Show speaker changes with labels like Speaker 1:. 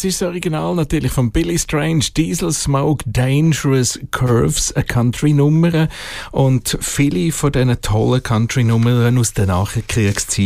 Speaker 1: Das ist das Original natürlich von Billy Strange, Diesel Smoke, Dangerous Curves, eine Country-Nummer. Und viele von diesen tollen Country-Nummern aus der Nachkriegszeit